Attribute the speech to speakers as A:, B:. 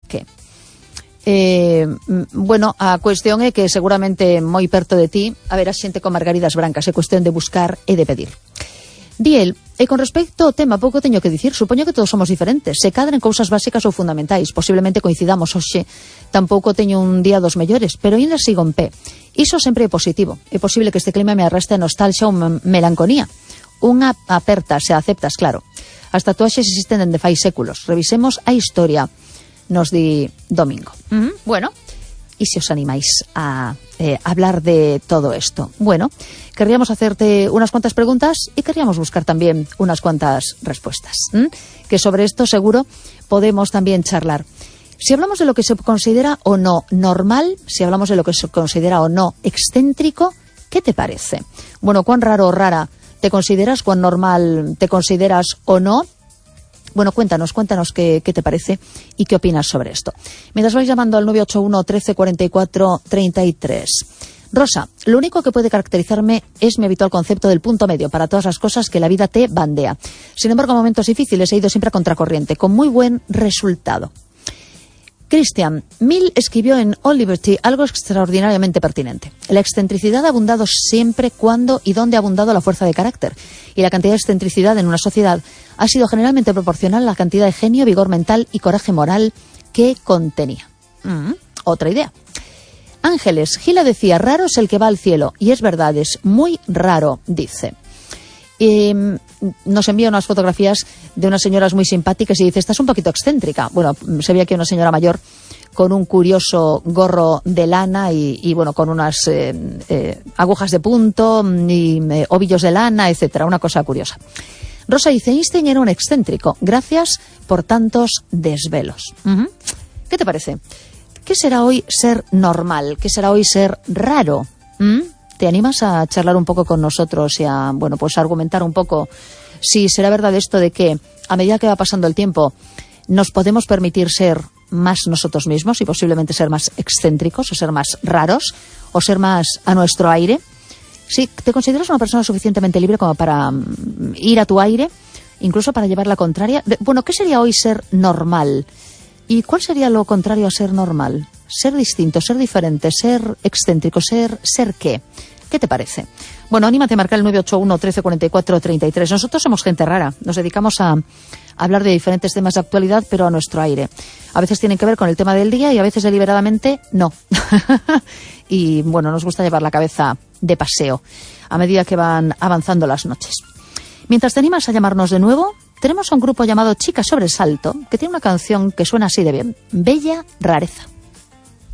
A: que? Bueno, a cuestión é que seguramente moi perto de ti haberá xente con margaridas brancas, é cuestión de buscar e de pedir. Diel, e con respecto ao tema pouco teño que dicir, supoño que todos somos diferentes, se cadran cousas básicas ou fundamentais, posiblemente coincidamos hoxe, tampouco teño un día dos mellores, pero ainda sigo en pé. Iso sempre é positivo, é posible que este clima me arrastre a nostalgia ou melancolía, unha aperta, se aceptas, claro. As tatuaxes existen dende fai séculos, revisemos a historia, nos di Domingo. Bueno, e se os animáis a hablar de todo esto. Bueno, querríamos hacerte unas cuantas preguntas y querríamos buscar también unas cuantas respuestas. Que sobre esto seguro podemos también charlar. Si hablamos de lo que se considera o no normal, si hablamos de lo que se considera o no excéntrico, ¿qué te parece? Bueno, ¿cuán raro o rara te consideras? ¿Cuán normal te consideras o no? Bueno, cuéntanos qué te parece y qué opinas sobre esto. Mientras vais llamando al 981 13 44 33. Rosa, lo único que puede caracterizarme es mi habitual concepto del punto medio para todas las cosas que la vida te bandea. Sin embargo, en momentos difíciles he ido siempre a contracorriente, con muy buen resultado. Christian, Mill escribió en All Liberty algo extraordinariamente pertinente. La excentricidad ha abundado siempre cuando y donde ha abundado la fuerza de carácter. Y la cantidad de excentricidad en una sociedad ha sido generalmente proporcional a la cantidad de genio, vigor mental y coraje moral que contenía. Otra idea. Ángeles, Gila decía, raro es el que va al cielo. Y es verdad, es muy raro, dice. Nos envía unas fotografías de unas señoras muy simpáticas y dice, estás un poquito excéntrica. Bueno, se ve aquí una señora mayor con un curioso gorro de lana y bueno, con unas agujas de punto y ovillos de lana, etcétera, una cosa curiosa. Rosa dice, Einstein era un excéntrico, gracias por tantos desvelos. ¿Qué te parece? ¿Qué será hoy ser normal? ¿Qué será hoy ser raro? ¿Te animas a charlar un poco con nosotros y a, bueno, pues argumentar un poco si será verdad esto de que a medida que va pasando el tiempo nos podemos permitir ser más nosotros mismos y posiblemente ser más excéntricos o ser más raros o ser más a nuestro aire? ¿Sí? ¿Te consideras una persona suficientemente libre como para ir a tu aire, incluso para llevar la contraria? Bueno, ¿qué sería hoy ser normal? ¿Y cuál sería lo contrario a ser normal? Ser distinto, ser diferente, ser excéntrico, ser qué. ¿Qué te parece? Bueno, anímate a marcar el 981 13 44 33. Nosotros somos gente rara. Nos dedicamos a hablar de diferentes temas de actualidad, pero a nuestro aire. A veces tienen que ver con el tema del día y a veces deliberadamente no. Y bueno, nos gusta llevar la cabeza de paseo a medida que van avanzando las noches. Mientras te animas a llamarnos de nuevo, tenemos a un grupo llamado Chicas Sobresalto que tiene una canción que suena así de bien. Bella Rareza.